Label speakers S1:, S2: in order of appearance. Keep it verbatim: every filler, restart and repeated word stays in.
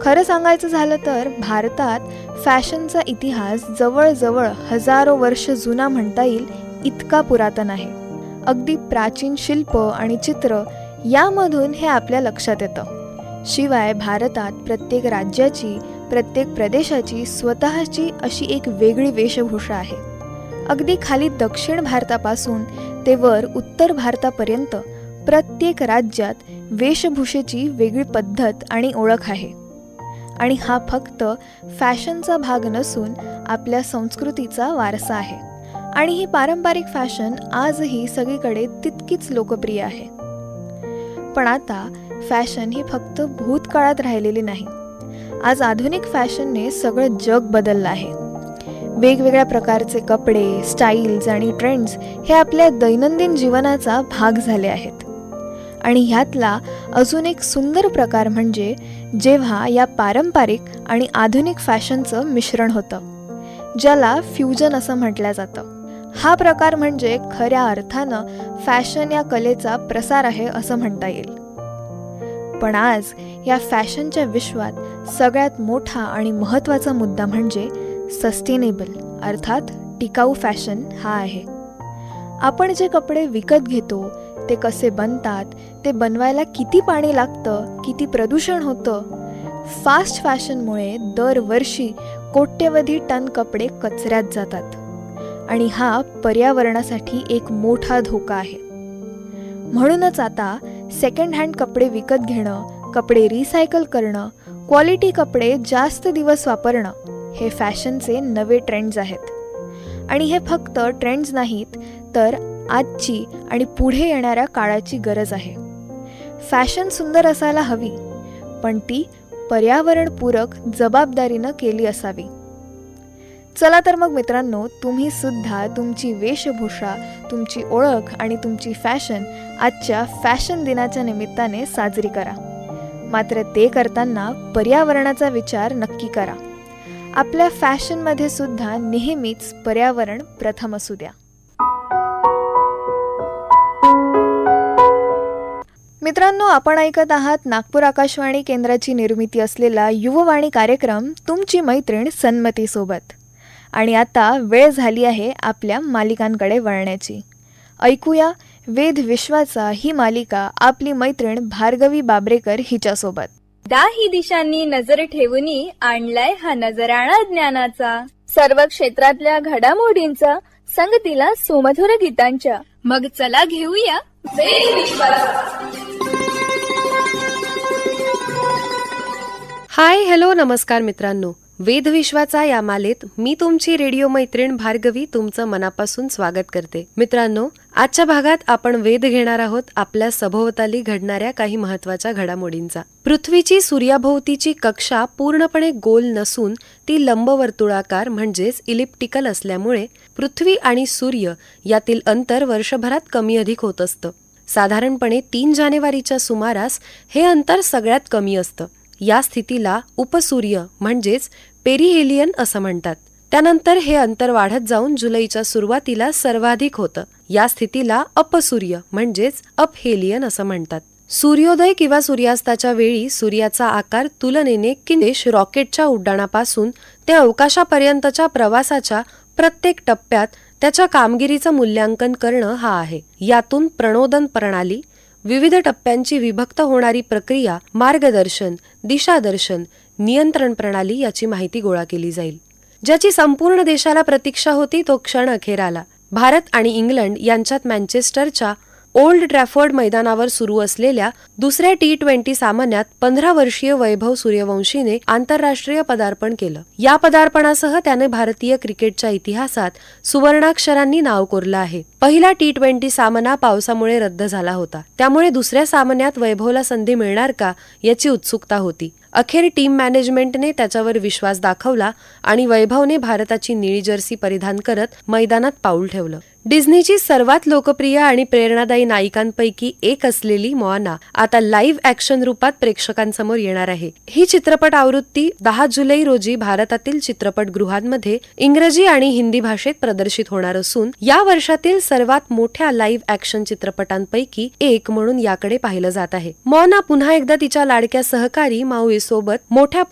S1: खरं सांगायचं झालं तर भारतात फॅशनचा इतिहास जवळजवळ हजारो वर्ष जुना म्हणता येईल इतका पुरातन आहे. अगदी प्राचीन शिल्प आणि चित्र यामधून हे आपल्या लक्षात येतं. शिवाय भारतात प्रत्येक राज्याची, प्रत्येक प्रदेशाची स्वतःची अशी एक वेगळी वेशभूषा आहे. अगदी खाली दक्षिण भारतापासून ते वर उत्तर भारतापर्यंत प्रत्येक राज्यात वेशभूषेची वेगळी पद्धत आणि ओळख आहे. आणि हा फक्त फॅशनचा भाग नसून आपल्या संस्कृतीचा वारसा आहे. आणि ही पारंपरिक फॅशन आजही सगळीकडे तितकीच लोकप्रिय आहे. पण आता फॅशन ही फक्त भूतकाळात राहिलेली नाही. आज आधुनिक फॅशनने सगळं जग बदललं आहे. वेगवेगळ्या प्रकारचे कपडे, स्टाईल्स आणि ट्रेंड्स हे आपल्या दैनंदिन जीवनाचा भाग झाले आहेत. आणि ह्यातला अजून एक सुंदर प्रकार म्हणजे जेव्हा या पारंपरिक आणि आधुनिक फॅशनचं मिश्रण होतं, ज्याला फ्युजन असं म्हटलं जातं. हा प्रकार म्हणजे खऱ्या अर्थानं फॅशन या कलेचा प्रसार आहे असं म्हणता येईल. पण आज या फॅशनच्या विश्वात सगळ्यात मोठा आणि महत्त्वाचा मुद्दा म्हणजे सस्टेनेबल अर्थात टिकाऊ फॅशन हा आहे. आपण जे कपडे विकत घेतो ते कसे बनतात, ते बनवायला किती पाणी लागतं, किती प्रदूषण होतं. फास्ट फॅशनमुळे दरवर्षी कोट्यवधी टन कपडे कचऱ्यात जातात आणि हा पर्यावरणासाठी एक मोठा धोका आहे. म्हणूनच आता सेकंड हँड कपडे विकत घेणं, कपडे रिसायकल करणं, क्वालिटी कपडे जास्त दिवस वापरणं हे फॅशनचे नवे ट्रेंड्स आहेत. आणि हे फक्त ट्रेंड्स नाहीत तर आजची आणि पुढे येणाऱ्या काळाची गरज आहे. फॅशन सुंदर असायला हवी, पण ती पर्यावरणपूरक जबाबदारीनं केली असावी. चला तर मग मित्रांनो, तुम्ही सुद्धा तुमची वेशभूषा, तुमची ओळख आणि तुमची फॅशन आजच्या फॅशन दिनाच्या निमित्ताने साजरी करा. मात्र ते करताना पर्यावरणाचा विचार नक्की करा. आपल्या फॅशनमध्ये सुद्धा नेहमीच पर्यावरण प्रथम असू द्या. मित्रांनो, आपण ऐकत आहात नागपूर आकाशवाणी केंद्राची निर्मिती असलेला युववाणी कार्यक्रम तुमची मैत्रीण सन्मती सोबत. आणि आता वेळ झाली आहे आपल्या मालिकांकडे वळण्याची. ऐकूया वेद विश्वाचा ही मालिका आपली मैत्रीण भार्गवी बाबरेकर हिच्यासोबत.
S2: दाही दिशांनी नजर ठेवूनी आणलाय हा नजराणा ज्ञानाचा. सर्व क्षेत्रातल्या घडामोडींचा संगतीला सुमधुर गीतांच्या. मग चला घेऊया वेद विश्वाचा.
S3: हाय, हॅलो, नमस्कार मित्रांनो. वेदविश्वाचा या मालेत मी तुमची रेडिओ मैत्रीण भार्गवी तुमचं मनापासून स्वागत करते. मित्रांनो, आजच्या भागात आपण वेध घेणार आहोत आपल्या सभोवताली घडणाऱ्या काही महत्वाच्या घडामोडींचा. पृथ्वीची सूर्याभोवतीची कक्षा पूर्णपणे गोल नसून ती लंबवर्तुळाकार म्हणजेच इलिप्टिकल असल्यामुळे पृथ्वी आणि सूर्य यातील अंतर वर्षभरात कमी अधिक होत असतं. साधारणपणे तीन जानेवारीच्या सुमारास हे अंतर सगळ्यात कमी असतं. या स्थितीला उपसूर्य म्हणजेच पेरिहेलियन असं म्हणतात. त्यानंतर हे अंतर वाढत जाऊन जुलैच्या सुरुवातीला सर्वाधिक होतं. या स्थितीला अपसूर्य म्हणजेच अपहेलियन असं म्हणतात. सूर्योदय किंवा सूर्यास्ताच्या वेळी सूर्याचा आकार तुलनेने किंचित रॉकेटच्या उड्डाणापासून ते अवकाशापर्यंतच्या प्रवासाच्या प्रत्येक टप्प्यात त्याच्या कामगिरीचं मूल्यांकन करणं हा आहे. यातून प्रणोदन प्रणाली, विविध टप्प्यांची विभक्त होणारी प्रक्रिया, मार्गदर्शन, दिशादर्शन, नियंत्रण प्रणाली याची माहिती गोळा केली जाईल. ज्याची संपूर्ण देशाला प्रतीक्षा होती तो क्षण अखेर आला. भारत आणि इंग्लंड यांच्यात मँचेस्टरच्या ओल्ड ट्रॅफर्ड मैदानावर सुरू असलेल्या दुसऱ्या टी ट्वेंटी सामन्यात पंधरा वर्षीय वैभव सूर्यवंशीने आंतरराष्ट्रीय पदार्पण केलं. या पदार्पणासह त्याने भारतीय क्रिकेटच्या इतिहासात सुवर्णाक्षरांनी नाव कोरलं आहे. पहिला टी ट्वेंटी सामना पावसामुळे रद्द झाला होता, त्यामुळे दुसऱ्या सामन्यात वैभवला संधी मिळणार का याची उत्सुकता होती. अखेर टीम मॅनेजमेंटने त्याच्यावर विश्वास दाखवला आणि वैभवने भारताची निळी जर्सी परिधान करत मैदानात पाऊल ठेवलं. डिझनीची सर्वात लोकप्रिय आणि प्रेरणादायी नायिकांपैकी एक असलेली मोआना आता लाईव्ह ॲक्शन रूपात प्रेक्षकांसमोर येणार आहे. ही चित्रपट आवृत्ती दहा जुलै रोजी भारतातील चित्रपटगृहांमध्ये इंग्रजी आणि हिंदी भाषेत प्रदर्शित होणार असून या वर्षातील सर्वात मोठ्या लाईव्ह ॲक्शन चित्रपटांपैकी एक म्हणून याकडे पाहिलं जात आहे. मोआना पुन्हा एकदा तिच्या लाडक्या सहकारी माऊई सोबत मोठ्या